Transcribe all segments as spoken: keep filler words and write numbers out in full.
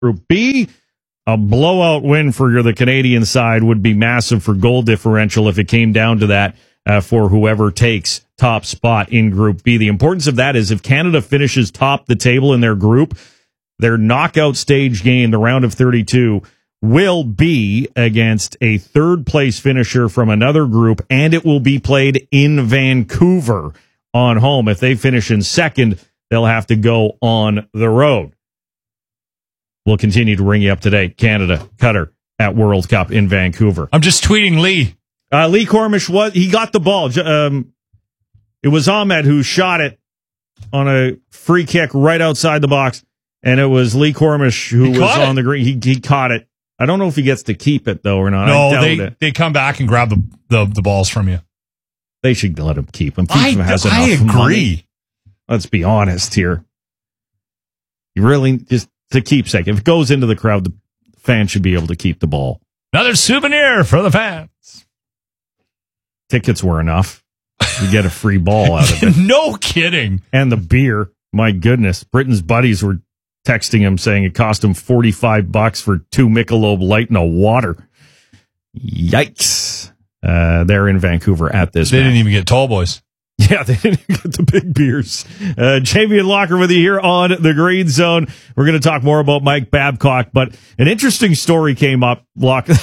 Group B, a blowout win for the Canadian side would be massive for goal differential if it came down to that uh, for whoever takes top spot in Group B. The importance of that is if Canada finishes top the table in their group, their knockout stage game, the round of thirty-two, will be against a third-place finisher from another group, and it will be played in Vancouver on home. If they finish in second, they'll have to go on the road. We'll continue to bring you up to date. Canada, Qatar at World Cup in Vancouver. I'm just tweeting Lee. Uh, Lee Cormish, was, he got the ball. Um, it was Ahmed who shot it on a free kick right outside the box. And it was Lee Cormish who was on the green. He, he caught it. I don't know if he gets to keep it, though, or not. No, they, they come back and grab the, the, the balls from you. They should let him keep them. I, has I enough agree. Money. Let's be honest here. You really, just to keepsake. If it goes into the crowd, the fans should be able to keep the ball. Another souvenir for the fans. Tickets were enough. You get a free ball out of it. No kidding. And the beer. My goodness. Britain's buddies were texting him saying it cost him forty-five bucks for two Michelob Light and a water. Yikes. Uh, they're in Vancouver at this They match. didn't even get tall boys. Yeah, they didn't get the big beers. Uh, Jamie and Locker with you here on the Green Zone. We're going to talk more about Mike Babcock, but an interesting story came up, Locker.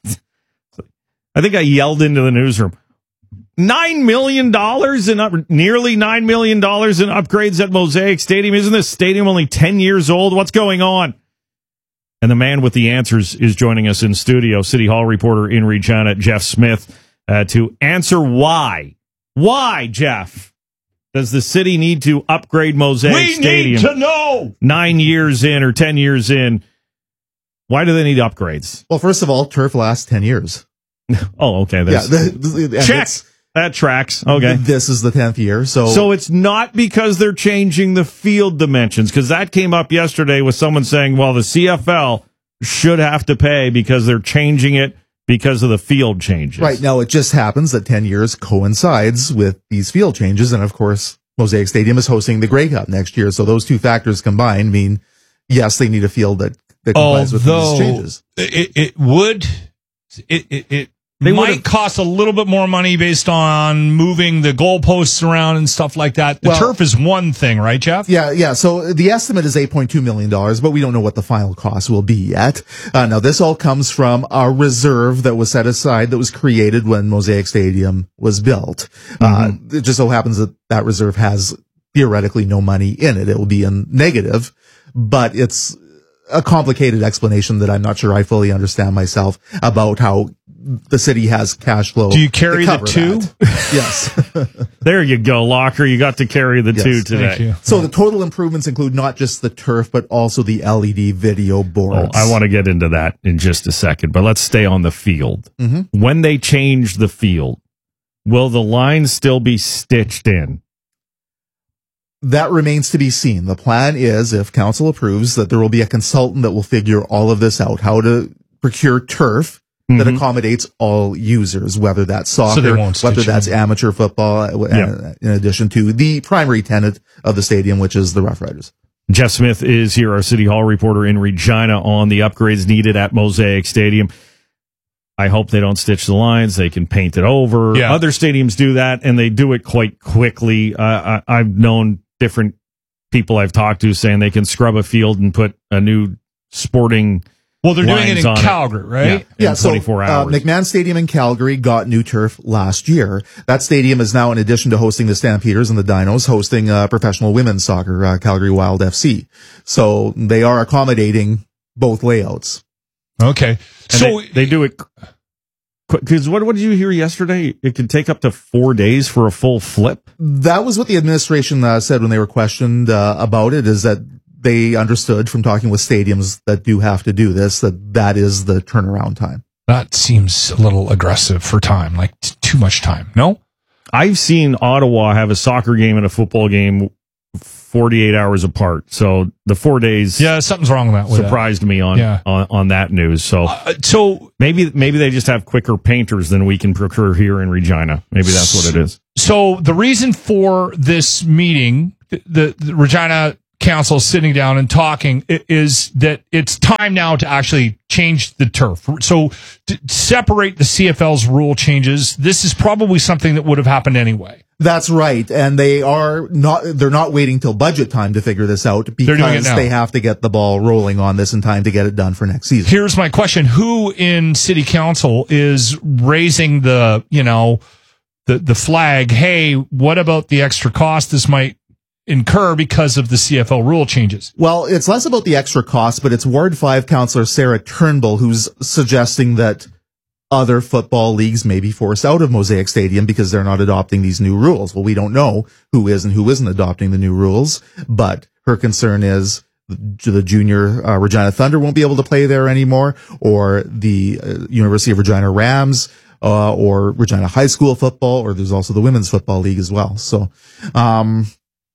I think I yelled into the newsroom. Nine million dollars in up, nearly nine million dollars in upgrades at Mosaic Stadium. Isn't this stadium only ten years old? What's going on? And the man with the answers is joining us in studio. City Hall reporter in Regina, Jeff Smith, uh, to answer why. Why, Jeff, does the city need to upgrade Mosaic we Stadium? We need to know. Nine years in or ten years in. Why do they need upgrades? Well, first of all, turf lasts ten years. Oh, okay. Yeah, the, the, check. That tracks. Okay. This is the tenth year. So so it's not because they're changing the field dimensions, because that came up yesterday with someone saying, well, the C F L should have to pay because they're changing it because of the field changes. Right. Now, it just happens that ten years coincides with these field changes. And, of course, Mosaic Stadium is hosting the Grey Cup next year. So those two factors combined mean, yes, they need a field that, that complies with these changes. It, it would... It, it, it They might would've- cost a little bit more money based on moving the goalposts around and stuff like that. The Well- turf is one thing, right, Jeff? Yeah, yeah. So the estimate is eight point two million dollars, but we don't know what the final cost will be yet. Uh, now, this all comes from a reserve that was set aside that was created when Mosaic Stadium was built. Mm-hmm. Uh, it just so happens that that reserve has theoretically no money in it. It will be in negative, but it's a complicated explanation that I'm not sure I fully understand myself about how the city has cash flow. Do you carry to the cover two? that. Yes. There you go, Locker. You got to carry the Yes, two Thank today. you. So the total improvements include not just the turf, but also the L E D video Oh, boards. I want to get into that in just a second, but let's stay on the field. Mm-hmm. When they change the field, will the lines still be stitched in? That remains to be seen. The plan is, if council approves, that there will be a consultant that will figure all of this out, how to procure turf that Mhm. accommodates all users, whether that's So soccer, they won't whether stitch that's in. amateur football, uh, Yeah. in addition to the primary tenant of the stadium, which is the Rough Riders. Jeff Smith is here, our City Hall reporter in Regina, on the upgrades needed at Mosaic Stadium. I hope they don't stitch the lines. They can paint it over. Yeah. Other stadiums do that, and they do it quite quickly. Uh, I, I've known different people I've talked to saying they can scrub a field and put a new sporting Well, they're doing it lines in on Calgary, right? Yeah, Yeah, in so twenty-four uh, hours. McMahon Stadium in Calgary got new turf last year. That stadium is now, in addition to hosting the Stampeders and the Dinos, hosting uh, professional women's soccer, uh, Calgary Wild F C. So they are accommodating both layouts. Okay. And So they, they do it because what, what did you hear yesterday? It could take up to four days for a full flip. That was what the administration uh, said when they were questioned uh, about it, is that they understood from talking with stadiums that do have to do this, that that is the turnaround time. that seems a little aggressive for time, like t- too much time. No? I've seen Ottawa have a soccer game and a football game forty-eight hours apart. So the four days Yeah, something's wrong with that. With surprised me on, Yeah. on on that news. So that. Uh, so, maybe maybe they just have quicker painters than we can procure here in Regina. Maybe that's what it is. so the reason for this meeting, the, the Regina council sitting down and talking i- is that it's time now to actually change the turf. So to separate the C F L's rule changes. This is probably something that would have happened anyway. That's right. And they are not, they're not waiting till budget time to figure this out because they have to get the ball rolling on this in time to get it done for next season. Here's my question. Who in city council is raising the, you know, the, the flag? Hey, what about the extra cost this might incur because of the C F L rule changes? Well, it's less about the extra cost, but it's Ward five Councillor Sarah Turnbull who's suggesting that other football leagues may be forced out of Mosaic Stadium because they're not adopting these new rules. Well, we don't know who is and who isn't adopting the new rules, but her concern is the junior uh, Regina Thunder won't be able to play there anymore, or the uh, University of Regina Rams, uh, or Regina High School football, or there's also the Women's Football League as well. So, um,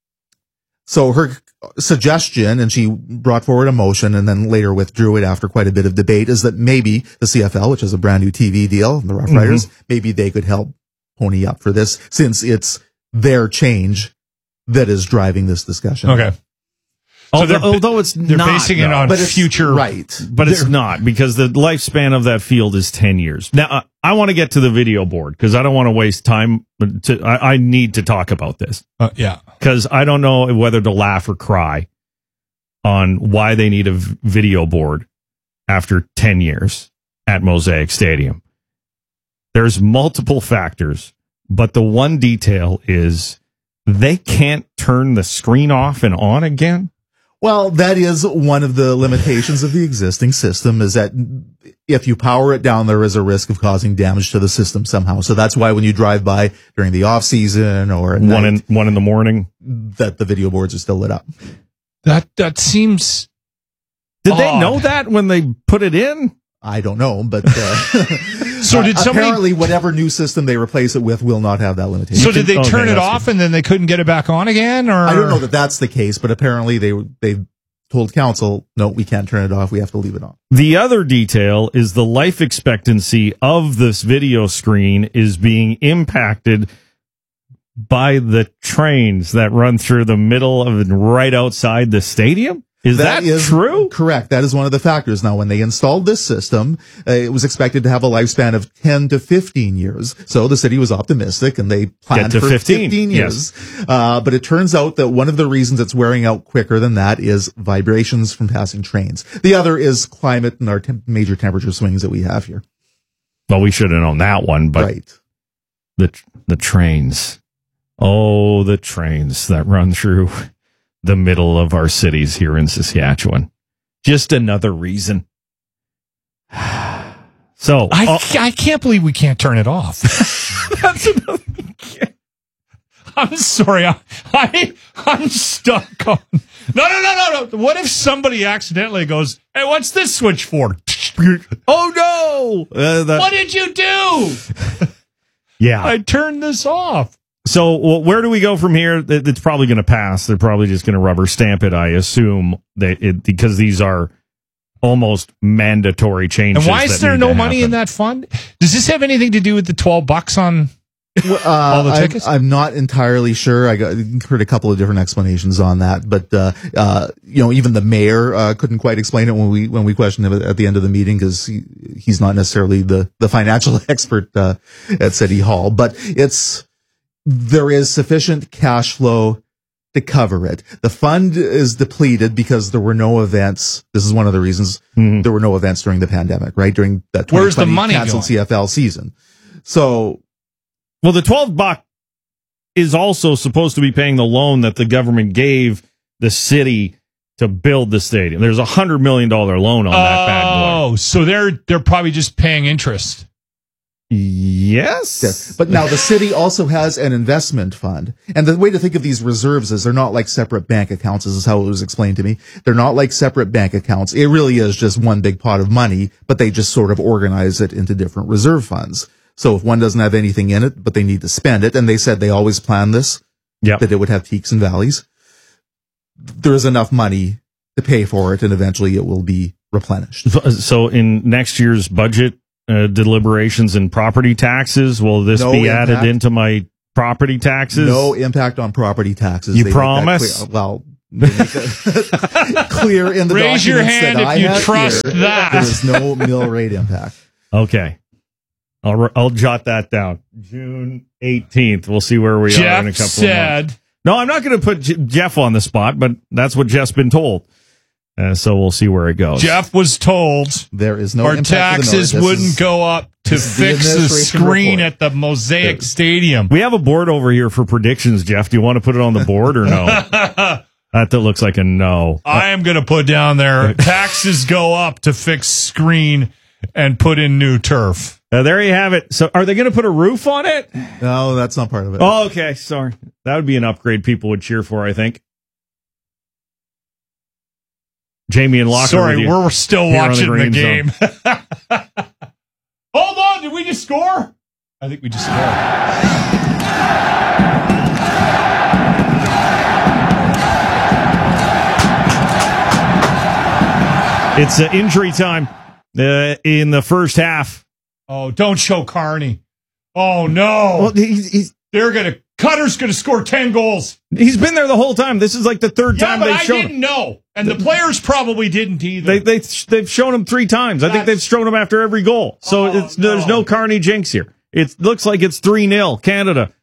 so her suggestion, and she brought forward a motion and then later withdrew it after quite a bit of debate, is that maybe the C F L, which is a brand new T V deal, the Rough Riders, mm-hmm. maybe they could help pony up for this since it's their change that is driving this discussion. Okay. So although, they're, although it's they're not, basing it though, on but it's, future, right? But it's not, because the lifespan of that field is ten years. Now, uh, I want to get to the video board because I don't want to waste time. To, I, I need to talk about this. Uh, yeah, because I don't know whether to laugh or cry on why they need a v- video board after ten years at Mosaic Stadium. There's multiple factors, but the one detail is they can't turn the screen off and on again. Well, that is one of the limitations of the existing system, is that if you power it down, there is a risk of causing damage to the system somehow. So that's why when you drive by during the off season or at one night, in one in the morning, that the video boards are still lit up. that that seems. Did odd. they know that when they put it in? I don't know, but uh, so did somebody, apparently whatever new system they replace it with will not have that limitation. So did they okay, turn it that's off good. and then they couldn't get it back on again? Or I don't know that that's the case, but apparently they they told council, no, we can't turn it off. We have to leave it on. The other detail is the life expectancy of this video screen is being impacted by the trains that run through the middle of and right outside the stadium. Is that, that is true? Correct. That is one of the factors. Now, when they installed this system, uh, it was expected to have a lifespan of ten to fifteen years. So the city was optimistic and they planned Get to for fifteen, fifteen years. yes. Uh, but it turns out that one of the reasons it's wearing out quicker than that is vibrations from passing trains. The other is climate and our te- major temperature swings that we have here. Well, we should have known that one, but Right. the the trains. Oh, the trains that run through the middle of our cities here in Saskatchewan. Just another reason. So I, uh, I can't believe we can't turn it off. that's another. I'm sorry. I, I, I'm stuck on. No, no, no, no, no. What if somebody accidentally goes, hey, what's this switch for? Oh, no. Uh, that, What did you do? yeah. I turned this off. So well, where do we go from here? It- It's probably going to pass. They're probably just going to rubber stamp it, I assume, they, it, because these are almost mandatory changes. And why is that there need no to money happen. in that fund? Does this have anything to do with the twelve bucks on Uh, all the I'm- tickets? I'm not entirely sure. I got, heard a couple of different explanations on that, but uh, uh, you know, even the mayor uh, couldn't quite explain it when we when we questioned him at the end of the meeting because he, he's not necessarily the the financial expert uh, at City Hall. But it's there is sufficient cash flow to cover it. The fund is depleted because there were no events. This is one of the reasons Mhm. there were no events during the pandemic, right? During that Where's the twenty twenty money canceled going? C F L season. So. Well, the twelve buck is also supposed to be paying the loan that the government gave the city to build the stadium. There's a hundred million dollar loan on that bad boy. Oh, so they're they're probably just paying interest. Yes. Yes. But now the city also has an investment fund. And the way to think of these reserves is they're not like separate bank accounts. This is how it was explained to me. They're not like separate bank accounts. It really is just one big pot of money, but they just sort of organize it into different reserve funds. So if one doesn't have anything in it, but they need to spend it, and they said they always plan this, Yeah. that it would have peaks and valleys, there is enough money to pay for it, and eventually it will be replenished. So in next year's budget uh, deliberations and property taxes, will this No be impact. added into my property taxes? No impact on property taxes. You They make that promise? clear. Well, clear in the Raise your hand that if I you have trust here, that. There is no mill rate impact. Okay. I'll, I'll jot that down. June eighteenth. We'll see where we Jeff are in a couple said, of months. No, I'm not going to put J- Jeff on the spot, but that's what Jeff's been told. Uh, so we'll see where it goes. Jeff was told there is no our impact to the taxes mill rate. wouldn't This is- go up to this is the fix the administration screen report. at the Mosaic There- Stadium. We have a board over here for predictions, Jeff. Do you want to put it on the board or no? That, that looks like a no. I am going to put down there, taxes go up to fix screen and put in new turf. Uh, there you have it. So are they going to put a roof on it? No, that's not part of it. Oh, okay. Sorry. That would be an upgrade people would cheer for, I think. Jamie and Locker. Sorry, with you we're still here on watching the, Green game. Zone. Hold on, did we just score? I think we just scored. It's uh, injury time uh, in the first half. Oh, don't show Carney. Oh, no. Well, he's, he's They're going to, Cutter's going to score ten goals. he's been there the whole time. This is like the third Yeah, time but they've I shown didn't him. know. And the players probably didn't either. They, they, they've shown him three times. I think That's- they've shown him after every goal. So Oh, it's, there's no. no Carney jinx here. It looks like it's three nil Canada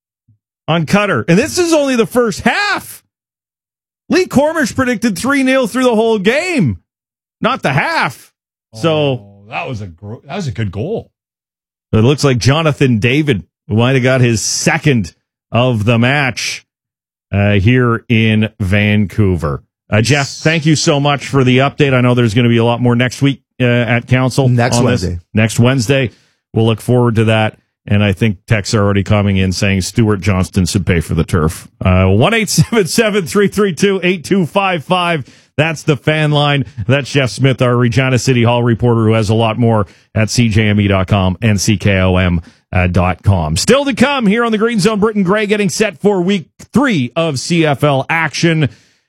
on Cutter. And this is only the first half. Lee Cormish predicted three nil through the whole game, not the half. So Oh, that was a gro- that was a good goal. it looks like Jonathan David might have got his second of the match uh, here in Vancouver. Uh, Jeff, thank you so much for the update. I know there's going to be a lot more next week uh, at Council. Next on this. Wednesday. Next Wednesday. We'll look forward to that. And I think texts are already coming in saying Stuart Johnston should pay for the turf. Uh, one eight seven seven, three three two, eight two five five. That's the fan line. That's Jeff Smith, our Regina City Hall reporter, who has a lot more at C J M E dot com and C K O M dot com. Still to come here on the Green Zone, Britton Gray getting set for week three of C F L action.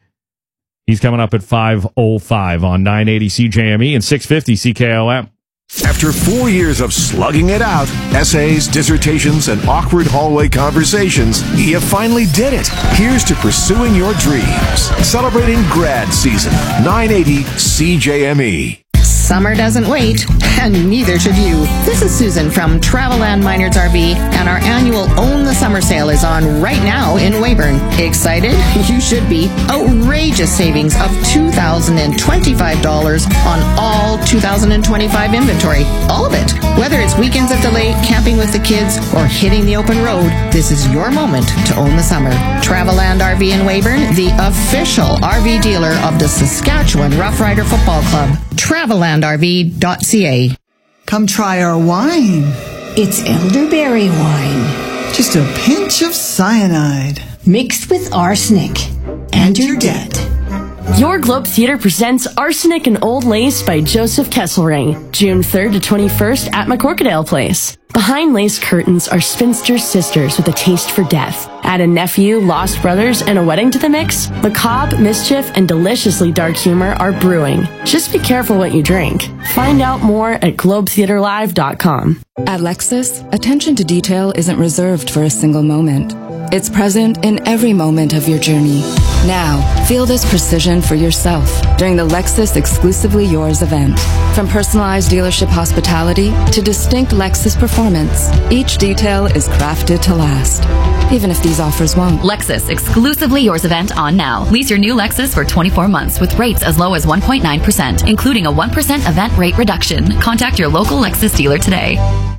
He's coming up at five oh five on nine eighty C J M E and six fifty C K O M. After four years of slugging it out, essays, dissertations, and awkward hallway conversations, you finally did it. Here's to pursuing your dreams. Celebrating grad season. nine eighty C J M E. Summer doesn't wait, and neither should you. This is Susan from Traveland Minards R V, and our annual Own the Summer sale is on right now in Weyburn. Excited? You should be. Outrageous savings of two thousand twenty-five dollars on all two thousand twenty-five inventory. All of it. Whether it's weekends at the lake, camping with the kids, or hitting the open road, this is your moment to own the summer. Traveland R V in Weyburn, the official R V dealer of the Saskatchewan Rough Rider Football Club. Traveland R V dot C A. Come try our wine. It's elderberry wine, Just a pinch of cyanide. mixed with arsenic. And you're dead. Your Globe Theater presents Arsenic and Old Lace by Joseph Kesselring, June third to twenty-first at McCorkadale Place. Behind lace curtains are spinster sisters with a taste for death. Add a nephew, lost brothers, and a wedding to the mix? Macabre, mischief, and deliciously dark humor are brewing. Just be careful what you drink. Find out more at globe theater live dot com. At Lexus, attention to detail isn't reserved for a single moment. It's present in every moment of your journey. Now, feel this precision for yourself during the Lexus Exclusively Yours event. From personalized dealership hospitality to distinct Lexus performance, each detail is crafted to last, even if these offers won't. Lexus Exclusively Yours event on now. Lease your new Lexus for twenty-four months with rates as low as one point nine percent, including a one percent event rate reduction. Contact your local Lexus dealer today.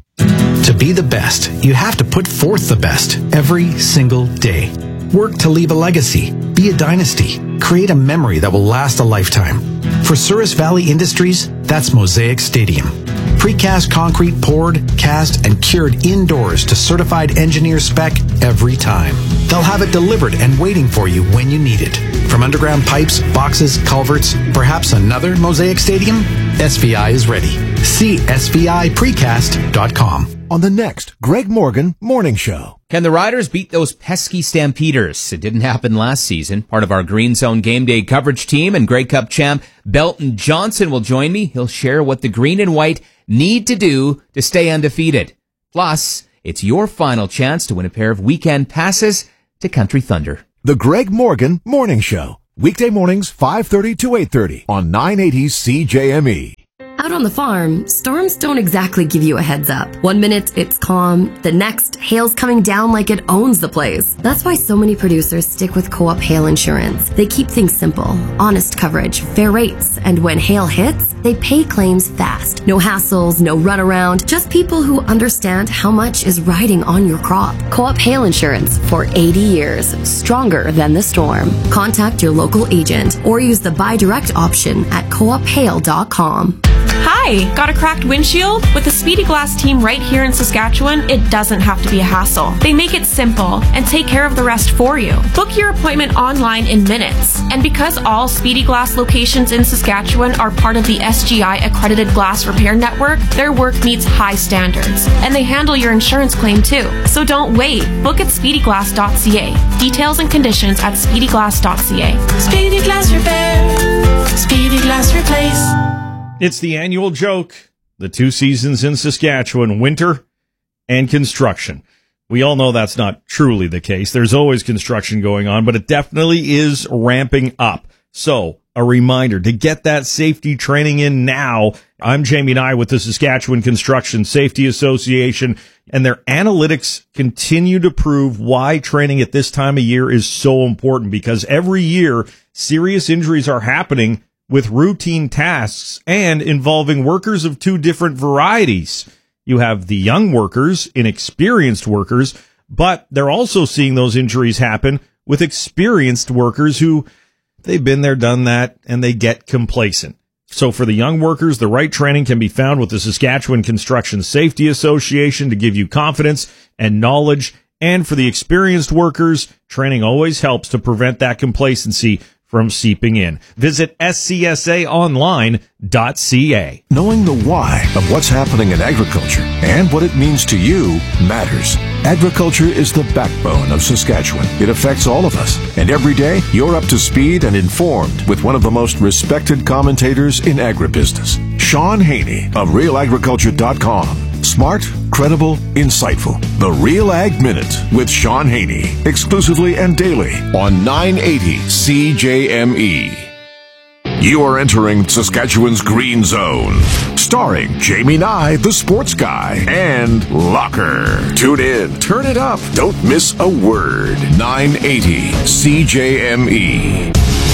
To be the best, you have to put forth the best every single day. Work to leave a legacy, be a dynasty, create a memory that will last a lifetime. For Souris Valley Industries, that's Mosaic Stadium. Precast concrete poured, cast, and cured indoors to certified engineer spec every time. They'll have it delivered and waiting for you when you need it. From underground pipes, boxes, culverts, perhaps another Mosaic Stadium? S V I is ready. See S V I precast dot com. On the next Greg Morgan Morning Show. Can the Riders beat those pesky Stampeders? It didn't happen last season. Part of our Green Zone Game Day coverage team and Grey Cup champ Belton Johnson will join me. He'll share what the green and white need to do to stay undefeated. Plus, it's your final chance to win a pair of weekend passes to Country Thunder. The Greg Morgan Morning Show. Weekday mornings, five thirty to eight thirty on nine eighty C J M E. Out on the farm, storms don't exactly give you a heads up. One minute it's calm, the next, hail's coming down like it owns the place. That's why so many producers stick with Co-op Hail Insurance. They keep things simple, honest coverage, fair rates, and when hail hits, they pay claims fast. No hassles, no runaround, just people who understand how much is riding on your crop. Co-op Hail Insurance for eighty years, stronger than the storm. Contact your local agent or use the buy direct option at co op hail dot com. Hi, got a cracked windshield? With the Speedy Glass team right here in Saskatchewan, it doesn't have to be a hassle. They make it simple and take care of the rest for you. Book your appointment online in minutes. And because all Speedy Glass locations in Saskatchewan are part of the S G I accredited glass repair network, their work meets high standards. And they handle your insurance claim too. So don't wait. Book at speedy glass dot c a. Details and conditions at speedy glass dot c a. Speedy Glass Repair. Speedy Glass Replace. It's the annual joke, the two seasons in Saskatchewan, winter and construction. We all know that's not truly the case. There's always construction going on, but it definitely is ramping up. So, a reminder to get that safety training in now. I'm Jamie Nye with the Saskatchewan Construction Safety Association, and their analytics continue to prove why training at this time of year is so important, because every year serious injuries are happening with routine tasks and involving workers of two different varieties. You have the young workers, inexperienced workers, but they're also seeing those injuries happen with experienced workers who they've been there, done that, and they get complacent. So for the young workers, the right training can be found with the Saskatchewan Construction Safety Association to give you confidence and knowledge. And for the experienced workers, training always helps to prevent that complacency from seeping in. Visit s c s a online dot c a. Knowing the why of what's happening in agriculture and what it means to you matters. Agriculture is the backbone of Saskatchewan. It affects all of us. And every day, you're up to speed and informed with one of the most respected commentators in agribusiness, Sean Haney of real agriculture dot com. Smart, credible, insightful. The Real Ag Minute with Sean Haney. Exclusively and daily on nine eighty C J M E. You are entering Saskatchewan's Green Zone. Starring Jamie Nye, the sports guy, and Locker. Tune in, turn it up, don't miss a word. nine eighty C J M E.